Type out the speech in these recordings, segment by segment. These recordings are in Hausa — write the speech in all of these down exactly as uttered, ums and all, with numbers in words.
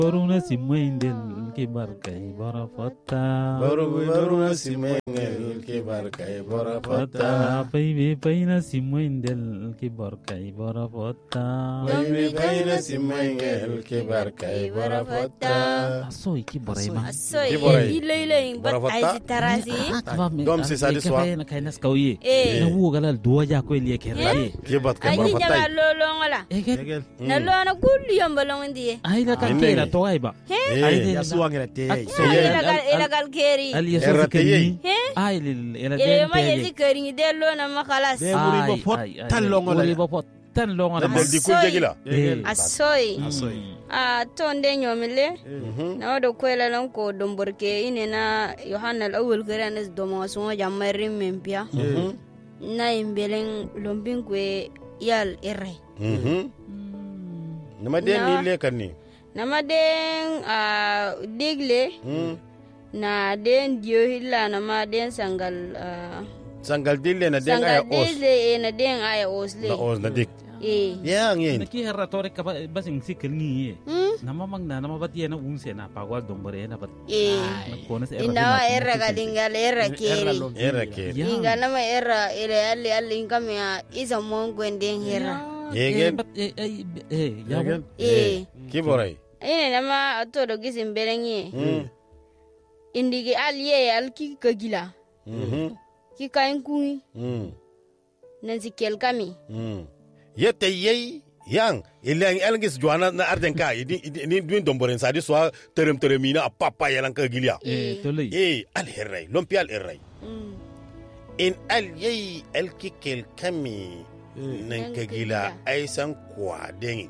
Boruna simwendel ke barkai bora fata. Boruna simwendel ke barkai bora fata. Baby paina simwendel ke barkai bora fata. Baby paina simwendel ke barkai bora fata. Aso iki borai ma. Aso ye ilele Bora bat fata. ai tarasi. Dom si sadi soa. Na kainas kauye. Eh. Na wu galal duwa ja ko liye kerali. Ke bat kai bora Ai fata. jama lolo ngala. Egel. Na lo na kulli yambalong ndi. Ai la kan kera to ai ba. Eh. Ya suwangira te. Ila gal keri. Ali ya Erra so keni. He? Ai lil ela Ile den ma yezi tele. keri ni de lo na makalas. De muri bo pot tan longo la. Muri bo pot tan longo la. Del di kul jegila. Eh. Asoi. Asoy. Ah tonde nyomile. Mhm. Na wado kwela lan ko domborke ine na Yohana al-awwal karanas domo so jamarin mempia. Mhm. Na imbelen lombin kwe yal erre. Mhm. Nama den ni le kan ni. Nama den a digle Mhm. na den dio hilla nama den sangal ah, Sangal dille na den sangal aya os. digle e na den aya osle. Na os na dik. Eh. Ya ngin. Naki herra tore ka basing sikil ni. Hmm? Nama mang na nama bat yana unse na pagwal dombore na bat. Eh. Kona se Indawa erra galingal erra keri. Era ke. Inga nama erra ile alli alli ingame ya isa mongo den herra. Yegen. Eh eh eh ya. Yegen. Eh. Ki borai. Ine nama atodo gisin berenye. Mhm. Indigi alliye alki kagila. Mhm. Ki kain kui Mhm. nansi kel kami. Mm. Yete yei yang ilang elngis juana na arden ka ini ini duin domboren sadi soa terem teremina apapa yalang ka gilia. Eh toloi. Eh al herrai lompi al herrai. Mm. In al yei el kikel kami nan ka gila ai san kwa den.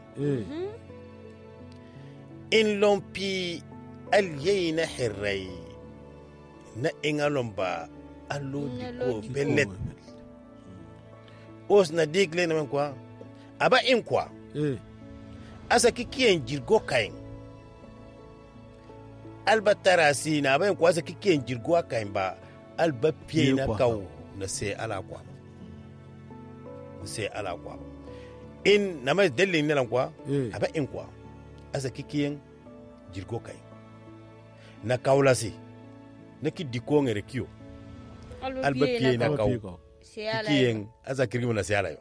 In lompi al yei na herrai na ingalomba allo di ko bellet. Os na digle na kwa aba in kwa Eh. asa kikiyen jirgo kain alba tarasi na aba in kwa asa kikiyen jirgo kain ba alba pie na Kwa. kaw na se ala kwa na se ala kwa in na mai dalilin ne lan kwa Eh. aba in kwa asa kikiyen jirgo kain na kawlasi na ki diko ngere kiyo alba pie na kaw kikiyen asa kirgimo na se ala yo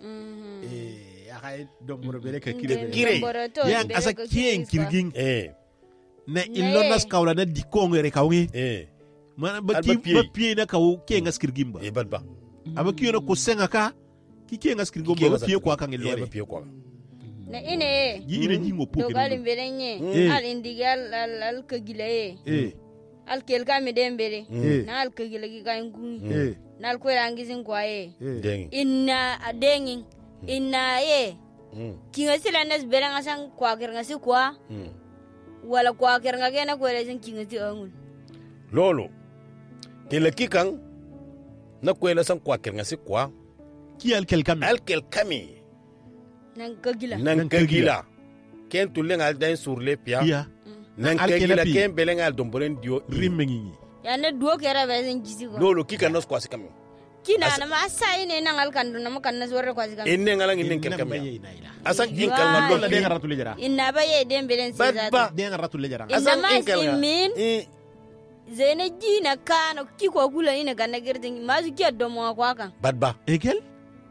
Eh, ya kai domboro bele ka Kire. kire. Ya asa kien kirgin eh na illonas kawla na dikongere kawngi. eh Mana ba Alba ti pie. ba pie na kaw kien gas kirgin ba. e badba Aba kiyo na ko senga ka ki kien gas kirgin ba ba pie kwa kan ba illore. pie kwa Na ine Yi ire jingo do poke. galim berenye Eh. al indigal al al kagila e Eh. al kel kami dembere Eh. na al kagila ki kain kui Eh. na al kwela angisin kwa e Eh. deng inna adengin inna e mm kinga sila nas berang asang kwa kirnga si kwa mm wala kwa kirnga kena kwela sin kinga ti angul lolo kele kikan na kwela san kwa kirnga si kwa Ki al kel kam. alkel kami nan kagila nan Nan kagila ken tulen al dain sur le pia Ya. nan Alkela kagila pi. ken belen al domboren dio Rimmengi. ya na duo kera besin jisi ko lolo kikan nos kwa si kami kina na ma asa ine nan al kandu na makan na suwar kwa sikam enne ngalang innen kel kami asan in kal na Wala de lolo ngara tule jara. inna ba ye dembelen si Badba. zata De ngara tule jara. Inna asan mas in kal nga imin eh zene jina kana ki ko gula ina ganna girtin mazu ki domo kwa kan badba Egel?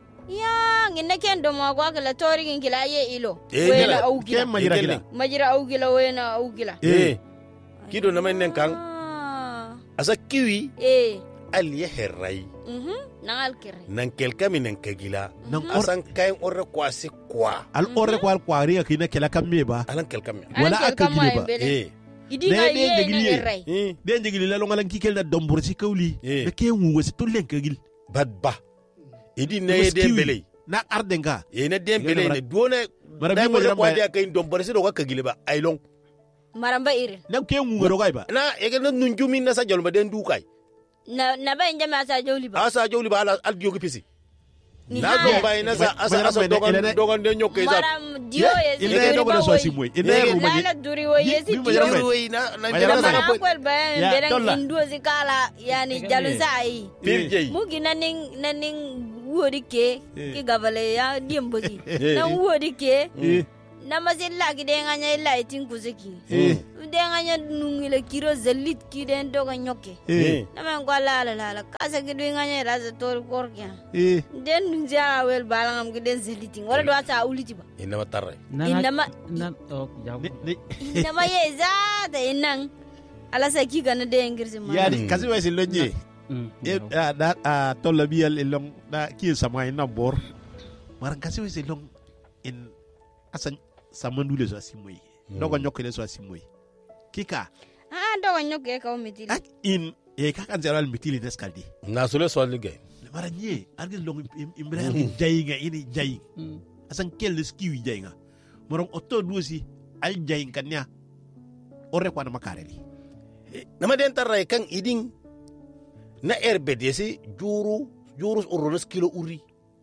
ya nginna ken domo kwa kan la tori ngin kila ye ilo Eh, wena gila. au gila Ken majira Egel. gila. majira au gila wena au gila eh kido na men kan Ah, asa kiwi eh al ye herrai mhm nan al kire nan kel kami nan kagila Nan or asan kain orre kwa si kwa al orre ko al kwari ka kina kela kam me ba. alan kel kami Wala An kel aka kama gile ba. e bele. eh idi Ne- ga ne ye jagili na ye. errai eh De njigili la longalan ki kel da dombor si kawli. Eh. De ke wu wasi tulen kagil. badba idi ne den bele Na ardenga. e na den bele Mara- ne duone Mara dai bi mo mo ko jamba- dia kay dom bari do ka gile ba ay long maramba ire Na ke wu ngaro gai ba. na e ga nun jumi na sa jol ba den du kay na na ba injama asa joli ba asa joli ba ala al diogi pisi Ni na haya. do bay na sa Ma- asa ma- asa ma- dogan ele- dogan de nyoke za maram dio ye Il ne dogo na so si moy. Il ne Ye- ru ma. lala duri wo ye si Bi mo dio jamba- Yuri na na Ma- na ma- na mana na kwel ba Ya, berang dolla. indo zikala yani Ega jalun ye. sai pirje mugi naning naning wodi ke Eh. ki gavale ya diembogi Eh. na wodi ke Eh. namazilla gidenganya illa itin kuziki eh denganya nungile kiro zalit kiden doga nyoke eh nama ngwala la la kasa gidenganya raza tor korkya eh den nja wel balangam giden zalitin wala do ata uliti ba inama tarre inama na oh ya inama ye za da inan ala sa ki kana de ngirsi ma yani kasi wa si lonje e da a tolla biyal e long da ki sama ina bor mar kasi wa si long in asan samandule so asimoy dogo nyokele so asimoy kika ah dogo nyoke ka umitili ak in e ka kan zeral mitili deskaldi na sole so ligay mara nye argis long ibrahim jayinga ini jayi asan kel skiwi jayinga morom otto duosi al jayin kanya ore kwa na makareli nama den tarre kan idin na R B D C juru juru urolos kilo uri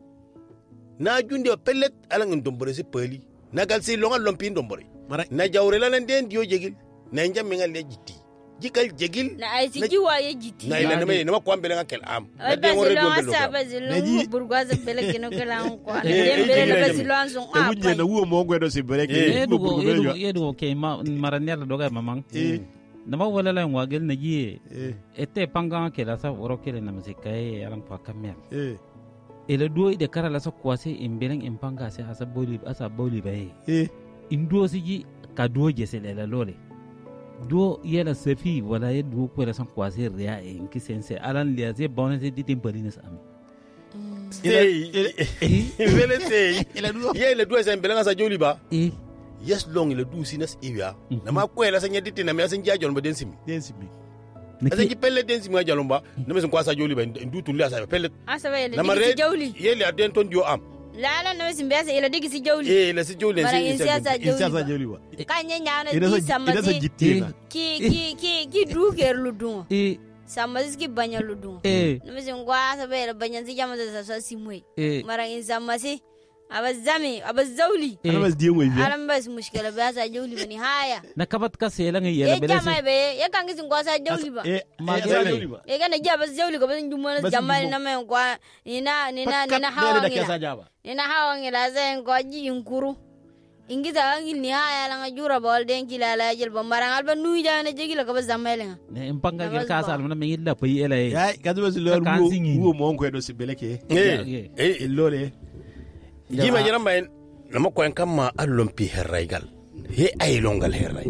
na junde pellet alang ndombore si peli na galsi longa lompi ndombore na jawre la den dio jegil na njam ngal le jitti jikal jegil na ay si jiwa ye jitti na ila nama nama kwambele ngakel am na den wore do belo sa bazilo burgaza bele kino kala ko den bele la bazilo anson a wunje na wo mo ngwedo si bele ke yedu yedu ke ma maranel doga mamang nama wala la ngwagel na ji ete panga ke la sa woro ke na musika e alang pa kamer eh ele duo ide kara la sa kwase imbeleng impanga se asa boli asa boli bae eh indo siji ka duo jese la lole duo yela sefi wala ye duo ko la san kwase ria e nki sense alan lia ze bonne di timbalines am Stay. Vele stay. Ile duo. Ye ile duo sen belenga sa joli ba. Eh. Yes long ile du sinas iwa. Na ma ko ela sanya diti na me asen jajon ba densimi. densimi. Asen ki pelle densimi ajalon ba. Na me sen kwa sa joli ba ndu tu lia sa pelle. Asa ba ile digi si joli. Ye ile aden ton dio am. La la na me sen biasa ile digi si joli. Eh ile si joli sen. Bara siasa joli. Siasa joli ba. Kanya nyana di samasi. Ki ki ki ki du ger ludun. Eh. Samasi ki banya ludun. Eh. Na me sen kwa asa ba ile banya si jama sa sa simwe. Eh. Mara in samasi. Abazami abazauli Alabas diyo ngwe biya alambas mushkila biasa joli bani haya na kabat ka sela ngi yela bele jama be ya kangi singwasa joli ba eh mageli e kana jaba zauli ko bazin jumana jamali na men kwa nina nina nina hawa ngila nina hawa ngila zen ko ji inkuru ingiza angil ni haya la ngajura bol den kila la jel bombarang alba nuy jana jegila ko bazamele ne impanga gel ka sal na me illa pay ela e ya kadu bas lo wo mo ngwe do sibeleke eh eh lole jima jira mayen nama ko en kamma allompi herraygal he ay longal herray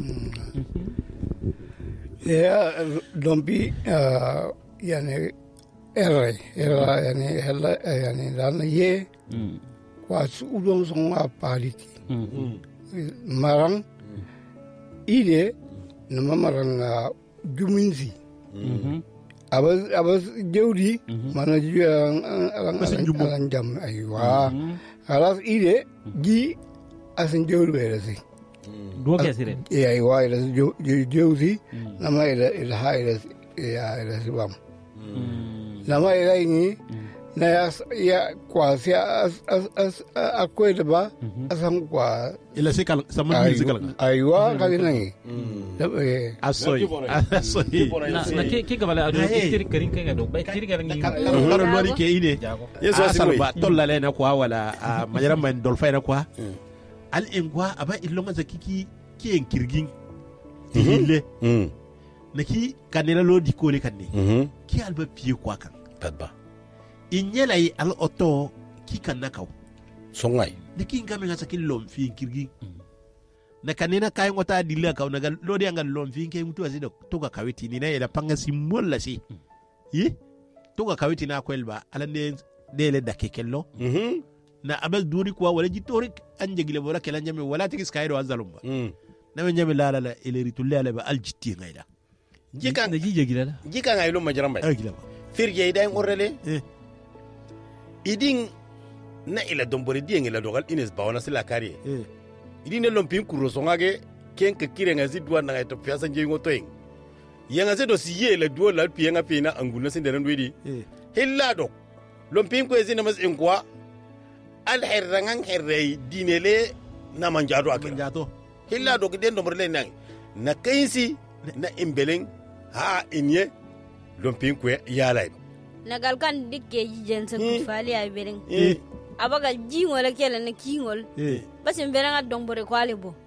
ya dompi yani herray herray yani hella yani dan ye kwa udon songa paliti marang ide nama marang juminsi abas abas jawdi mana juga alang alang jam aywa alas ide gi asin jawdi berasi dua kesire ya aywa ila jawdi nama ila ila haila ya ila sibam nama ila ini na ya ya kwasi as as as akwede ba asam kwa ila sikal sama ni sikal aywa kali nangi asoy asoy na na ke ke gabala adu kiri karin kai do bay kiri garan ngi karo lori ke ine yeso asal ba tolla le na kwa wala majara man dolfay na kwa al ingwa aba illonga zakiki ki en kirgin hille na ki kanela lodi ko le kanne ki alba piye kwa kan tadba inyelay al oto ki kanakaw songay diki ngame ngasa ki lom fi kirgi na kanina kay ngota dilla kaw na lodi ngal lom fi ke mutu asido to ka kawiti ni na ila panga simbol la si yi to ka kawiti na kwelba ala ne dele dakekello na abel duri kwa wala jitori anjegile wala kala nyame wala tigis kaydo azalumba na me nyame la la la ile ritulle ala ba al jitti ngayda jika na jije gila jika ngay lo majaram bay agila firje day orrele eh idin na ila dombore dieng ila dogal ines bawana sila kari eh idin ne lompin kuro songage ken ka kire ngazi duwa na to fiasa nje ngoto ing yanga se do siye la duwa la pienga pina anguna sin deren wedi eh hilla do lompin ko ezina mas ingwa al herrangan herrei dinele na manjado akira manjato hilla do giden dombore le nang na kainsi na imbeleng ha inye lompin ko yalay nagal kan dikke jijen sa kufali ay bereng abaga jingol kele ne kingol eh bas mbere nga dombore kwale bo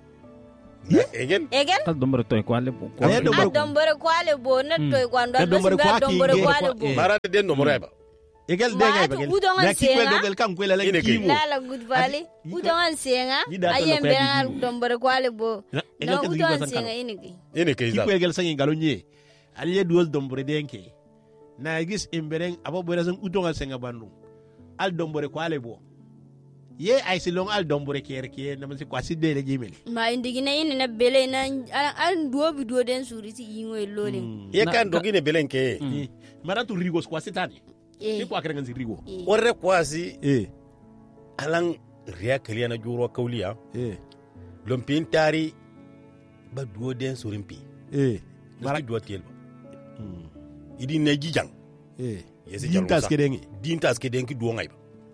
egen egen al dombore toy kwale bo Eh, a dombore- dombore kwale bo ne toy kwando Eh, bas dombore mbere kwa dombore kinge. kwale bo Eh. marade den no moreba egel Ma de ngay atu bagel udongan na ki kwel senga. dogel kan kwel la Ine ki. kimo lala good valley Adi- udongan senga Yi da to ayem lo mbere kwa nga di- dombore kwale bo Na- na egel ke zigi udongan basan senga kala. inigi ene ke ki za kwel gel sangi galonye aliye duol dombore denke na gis imberen abo bora san utongal senga bandu al dombore kwale bo ye ay silong al dombore ker ke na man si kwasi de le jimel ma indigi na ine na bele na an duo bi duo den suri si ingo lole ye Na- kan dogine belenke mara tu rigo kwasi tani eh ni kwa krengan si rigo eh. orre kwasi eh alan riya kaliya na juro kauliya eh lompin tari ba duo den surimpi eh mara duo tiel ba idi ne jijang eh yesi yintas ke dengi dintas ke denki duo ngai ba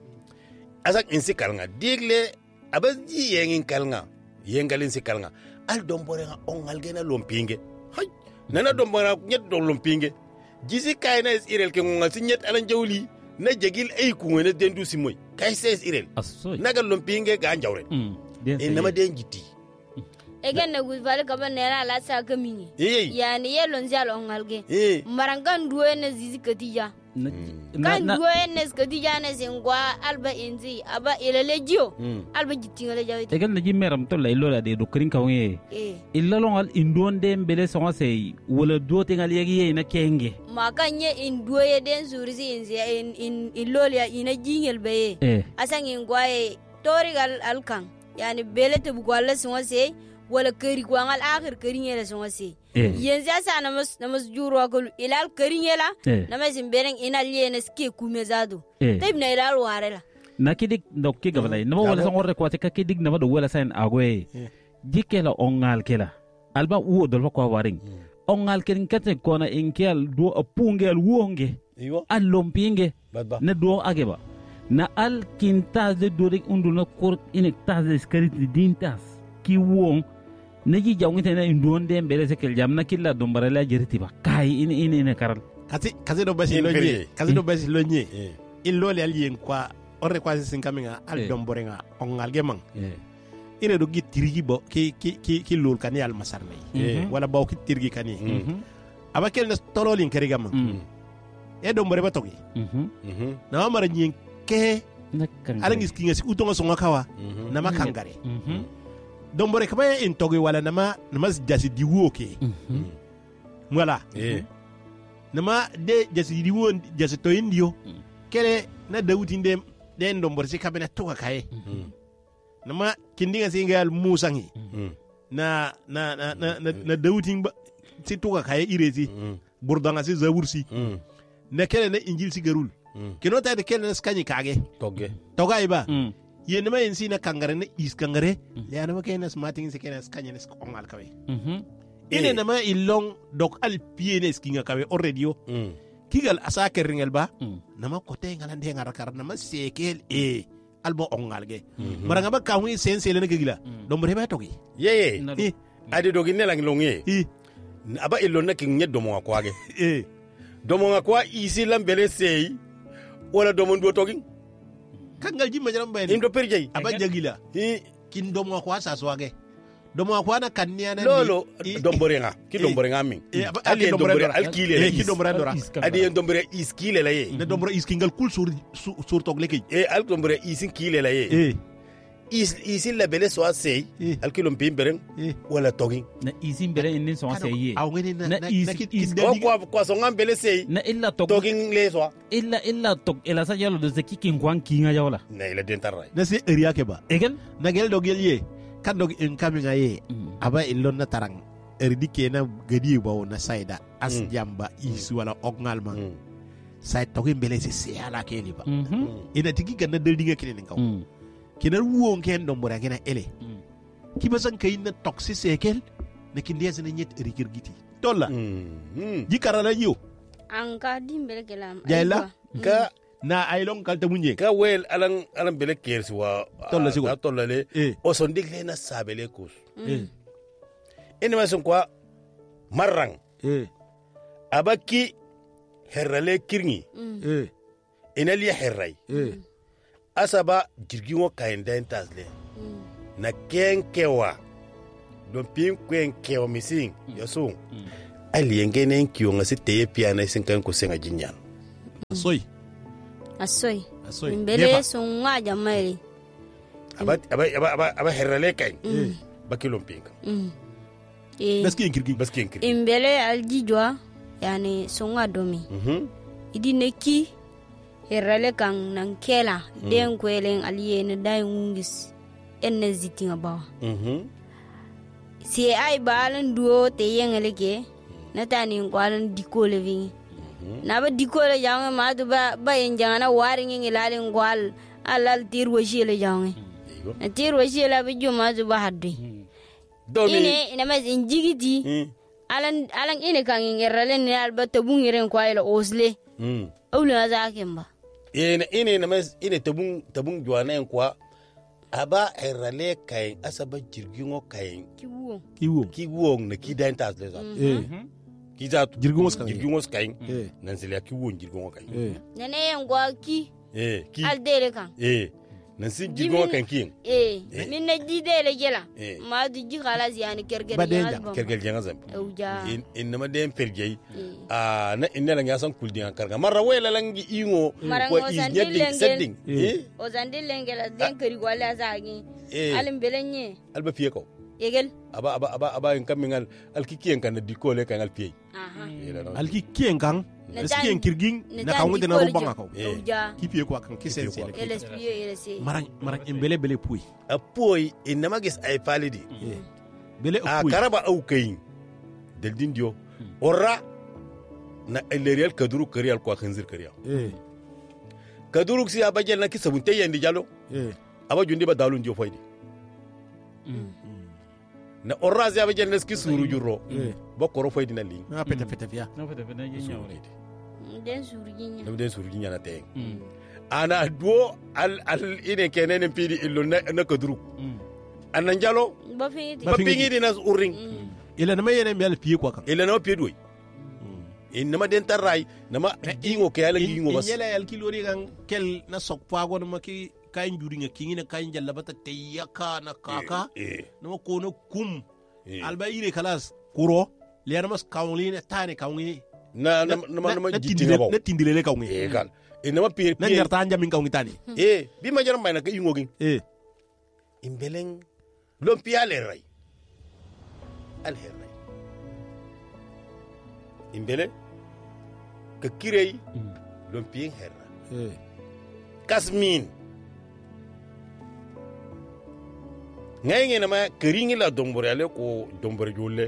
asak insi kalnga digle abas ji yengin kalnga yengalin si kalnga al dombore nga ongal gena lompinge hay nana dombora nyet do lompinge jisi kayna is irel ke ngal si nyet alan jawli na jegil ay ku ngene dendu si moy kay ses irel asoy naga lompinge ga njawre mm den e nama den jiti egen na good valley kaba nera la sa kamingi eh yani ye lon jalo ngalge eh marangan duo ne zizi katija na kan na duo ne katija ne singwa alba inzi aba ilele jio alba jitingale jawiti egal na jimeram to lay lola de do krin kawye eh illa longal indonde mbele songa sey wala do tengal yegi na kenge makanye in duo ye den suri si inzi in in ilolia ina jingel be eh asan ingwaye torigal alkan yani belete bugwala songa se wala kari kwangal akhir kari ngela songa se eh yenzi asa namas namas juro ko ilal kari ngela eh namas bereng inal yene ske kumezado eh tayib na ilal warela na kidik ndok ki gabalay na wala sa ngorre ko te ka kidik na do wala sain agwe jikela ongal kela alba wo dol ko waring ongal ken kate kona inkel do apungel wonge iwo al lompinge badba na do ageba na al kintas de do rek undu na kor inek tas de skarit dintas ki won na ji jawngite na indonde mbele se kel jam na killa do barala jeriti ba kai in in in karal kasi kasi do basi In lonye feri. kasi do basi lonye eh il lole al yen kwa orre kwasi sin kaminga al Eh. dombore nga ongal gemang eh ine do gitirgi bo ki ki ki ki lol kani al masarne eh wala baw ki tirgi kani mhm aba kel na tololin keri gamang mhm e dombore ba togi mhm mhm na mara nyin ke na kan ala ngis kinga si utonga songa kawa mhm na makangare mhm dombore kaba in togi wala nama nama jasi diwo ke mhm wala eh nama de jasi diwo jasi to indio Mm. kele na dawuti ndem den dombore si kabena toga kaye mhm nama kindinga singal musangi mhm na na na na na, na dawuti ba si toga kaye irezi mhm burdanga si zabursi mhm na kele na injil si garul mhm kino ta de kele na skani kage togge toga iba mhm ye nama yin si na kangare na is kangare ya nama kele na smarting si kele na skani na ongal kawe mhm ine Eh. nama ilong dok al piene skinga kawe already yo mhm kigal asake ringel ba mhm nama kote ngalande ngarakar nama sekel e albo ongalge Mhm. maranga ba kawi sense le na kigila dombre ba togi yeye na e ade dogi ne lang longe e aba ilon na kin nyet domo kwa ge e domo kwa isi lambele sei wala domo ndo togi kangal jimma jaram bayni indo perjay aba jagila i kin domo kwa sa swage domo kwa na kannia na lolo i- dombore nga ki Eh. dombore nga min Eh, aba- ali ake dombore dombore al kile la e ki is dombre ndora adi en dombore is kile la ye na dombro iskingal kul sur sur- sur togle kay e al dombore isin kile la ye e is isin la bele so sei Eh. al kilo pin beren e wala togi na isin bere inin so ase ye aw ngene na Na na is- na kit is- kit ko dadi kwa kwa so ngam bele sei na illa tok togi le so illa illa tok ila sa yalo de zeki kin kwan kinga yawla na ila den tarai na se area ke ba egal na gel dogel ye kan dog in kaminga ye Mhm. aba ilon na tarang erdi kena gadi bawo na saida as Mm. jamba isu wala ognalma Mm. sai togi mbele se se ala keli ba mhm ina tigi ganna deldinga kene ngaw mhm kina wuon ken do mbora gena ele mhm ki basan kay na toksi sekel na kindiya sene nyet erikir giti tolla Mm. jikara la yo an ka dimbele kelam Jaila? ka na aylon kalta munye ka wel alan alan bele kersi wa Tolla sigo. a tolla le eh o son digle na sabele kus eh ene ma son kwa marrang eh abaki herrale kirngi eh ina li herray eh asaba jirgin wo kain den tasle na ken kewa don pin kwen kewa missing yaso ali ngene kiyo ngasi teye piana sinkan ko senga jinyan asoy asoy asoy mbele sunga jamari aba aba aba aba herale kain bakilon pinka eh baski kirgi baski kirgi mbele aljijwa yani sunga domi mhm idi neki herale kan nan kela den kwelen aliye na dai ngis enne zitinga ba mhm si ai balan duo te yengeleke na tani ngwalan dikole vingi na ba dikole jange ma to ba ba yenjana waringi ngilale ngwal alal tirwo shile jange na tirwo shile ba juma to ba hadde domi ine ina ma injigiti alan alan ine kan ngerale ni alba tabungiren kwaila osle mm awla zakemba ine ine na mes ine tabun tabun juana kwa aba herale kain asaba jirgingo kain kiwo kiwo kiwo na kidan tas le za eh kiza jirgingo kain jirgingo kain eh nan sele kiwo jirgingo kain eh nene ngwa ki eh ki aldele kan eh nan sin jirgingo kain kin eh minna jidele jela Eh. ma du ji khala yani kerger Badenja, ya kergel janga zam awja in in nama den fergei a na inna lang yasan kuldin karga marra wela langi ingo Marango ko is sandil nyading lengel. setting eh o zandile ngela den keri gwala zagi eh alim belenye alba fiye ko yegel aba aba aba aba in kamingal alkikiyen kan dikole kan alfiye aha alki kiengang Na eski dan- en kirging na na dan kan wede na dikole robanga jo. ko Eh. awja kipi ko kan kisen Kipi ko sele elespio elese marang marang embele bele pui apoy in nama gis ay palidi eh bele a pui karaba au kayin del dindio orra na elerial kaduru karial ko khanzir kariya eh kaduru si abajel na kisabunte yendi jalo eh aba jundi ba dalun dio foydi na orra si abajel na skisuru juro eh ba koro foydi na li na peta peta via na fata fata yin yawo den surginya na den suru jinya na te ana duo al al ine kenen pidi illo na na kaduru anan jalo ba fingiti Ba ba pingi di nas urring ila na mayene mbele pie ko kan ila na piedoi in nama den tarai nama ingo ke ala ingo bas yela yal kilori kan kel na sok pago na maki kain juri nga kingi na kain jallabata tayaka na kaka eh na ko no kum eh. alba ire kalas kuro le na mas kaunli na tane kaunli na na nama nama jitinga tindile ba na tindile le kaunli eh kal in nama pie na pie nyarta anja min kaunli tani eh bi ma jaram bayna ka ingo gin eh imbeleng lom pia le ray al herray imbele ka kirei lom pien herra eh kasmin ngay ngena ma keringi la dombore ale ko dombore jolle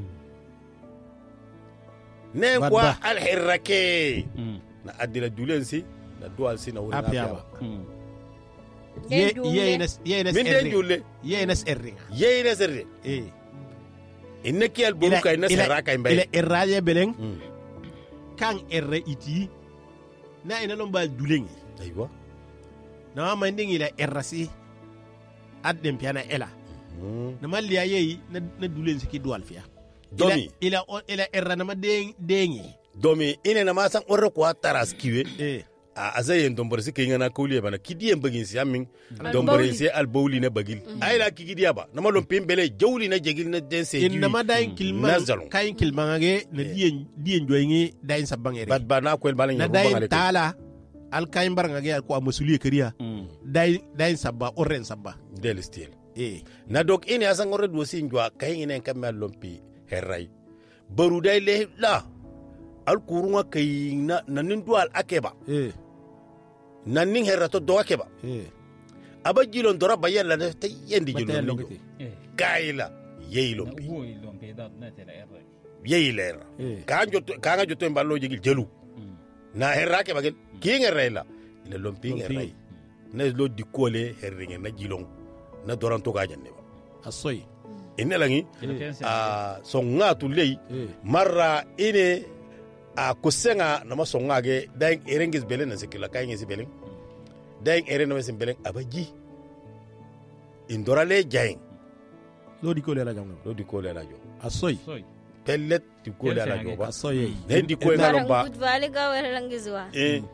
ne Badba. kwa al herra ke na adila dulensi na dual si na wuri na apiaba piaba ye Den ye jumle. nas ye nas min den erri jolle ye nas erri yeyne serre eh inna ki al boru kay na serra kay ila mbay erraje beleng Mm. kan erre iti na ina lomba dulengi aywa na ma ndingi la errasi adem piana ela na malliya yeyi na na dulen siki dual fiya domi ila ila ila erra na ma den dengi domi ine na masan orre ko taras kiwe eh a azayen dombore si kayngana kawliye bana kidiyen bagin si amin Al dombore bawli. si al bawli na bagil ay la kigidiya ba na malom pimbele jawli na jegil na den se inna ma dayin kilma Nazalon. kayin kilma ngage na diyen diyen joyingi dayin sabang ere bad ba na kwel balan na ya dayin bangale tala al kayin bar ngage al ko amasuliye kariya dayin dayin sabba orren sabba del stil eh na dok ine asan orre do si njwa kay ine kam mal lompi herray baru day le la al kurunga kay na nanin dual akeba eh nanin herrato do akeba eh aba jilon dora bayan la te yendi Bata jilon longiti. kayla yeyi lompi wo ilon pe da na tela erra yeyi lera eh ka joto ka nga joto mballo jegil jelu na herra ke bagel ki ngere la le lompi Lompi. ngere na lo dikole herringe na jilon na doran to ga janne ba asoy ine langi a songa tu lei eh marra ine a kusenga na ma songa ge dain erengis belen na sekila kay ngesi belen dain eren na mesin belen abaji indora le jain lo di ko le la jamna lo dikole la jo asoy soy pellet dikole la jo ba asoy ne dikole na Barang lomba gut vale ka wala lang gizwa eh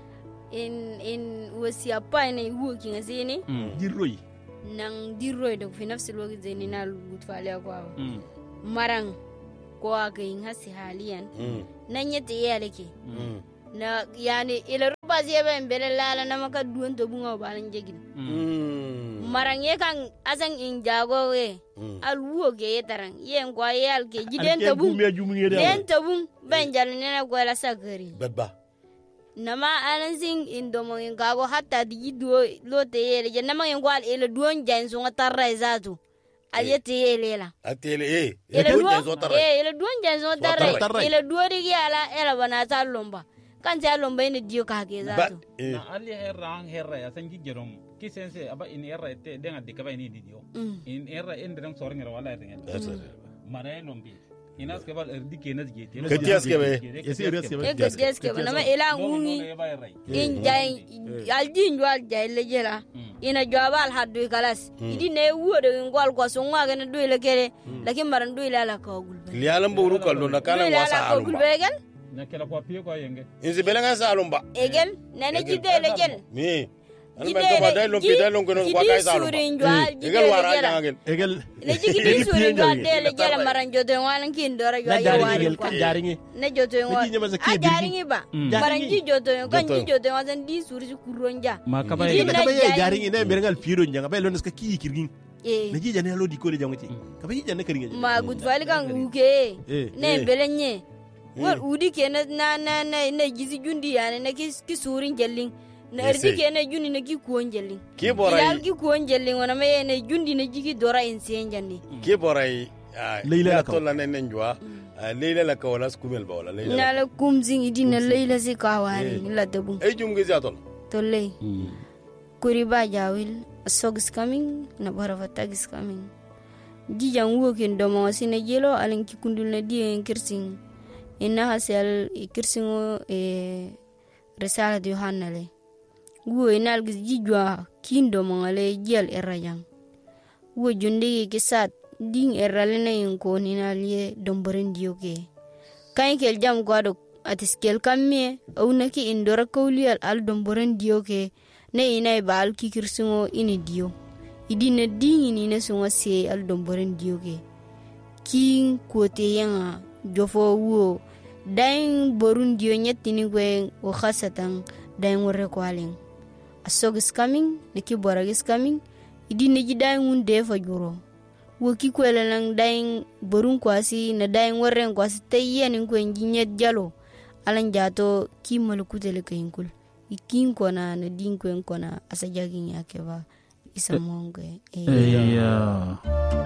in in wasiya pa ne huwa kin zini dirroi nan dirroi da fi nafsi lokaci zini na gutfali kwa marang ko ga yin hasi haliyan nan yata yalake na yani ila ruba zai ban bele lala na maka duwan to bunga balan jegin marang ye kan asan in jago we alwo ge yetaran yen kwa yal ke jiden to bun den to bun ban jal ne na gola sagari babba nama alan sing indomo in gago hatta di do lote yele je nama en gwal ele duon jan so ngatarra izatu aliyete yele la atele eh ele duon eh ele duon jan so tarra ele duori ala ela bana ta lomba kan ja lomba ine dio ka ke zatu na ali herra herra ya sangi jerom kisense aba in herra te denga de kaba ini dio in herra endram sorngira wala ya mare lombi inas ke bal erdi kenas gete ke tias ke be ke tias ke na ma ela ngumi in jay aljin wal jay le jela ina jawal haddu kalas idi ne wude ngol ko so ngwa gene do le kere lakin maran do ila la ko gulbe li alam buru kallo na kana wasa alumba na kala ko piyo ko yenge inzi belanga sa alumba egel nene jide le gel mi alba to ba dai lompi dai longo ko kay sa alumba egel wara jangel egel ne jigi di surin do de le gel maran jodo walan kin dora yo ya wari ko jaringi ne jodo ngo a jaringi ba maran ji jodo kan ji jodo wasan di suri kuronja maka ba jaringi ne berengal piro njanga ba lones ka ki kirgin ne ji jane lo di ko le jangati ka ba ji jane kiringa ma gud fali kan uke ne belenye wal udi ke na na na na gizi jundi yani na ki surin jellin na erdi ke na jundi na ki kuon jellin ki borai ya ki kuon jellin wana me ne jundi na jigi dora insen janni ki borai leila to la ne njwa leila la ka wala skumel ba wala leila na la kumzing idina leila si ka wari la tabun e jum gizi aton to le kuriba jawil sogs coming na barava tags coming jijan wokin domo sine jelo alen ki kundul na die kirsin inna hasel kirsingo e risala de yohanna le wo inal giz jijwa kindo mongale jel erayang wo junde ke sat ding erale na yinko ninaliye domboren dioke kain kel jam gwado atiskel kamme au naki indora kawlial al domboren dioke ne inay bal ki kirsingo ini dio idina dingi ni ne sunga se al domboren dioke king kote yanga jofo wo dain borun dio nyetini gwen o khasatan dain wore kwalin asog is coming neki borag is coming idi neji dain un defa juro wo ki kwela nang dain borun kwasi na dain wore kwasi tayyen ko nyet jalo alan jato ki malukutele kayinkul ikin kona na din ko kona asajagin yake ba isa mongo e yeah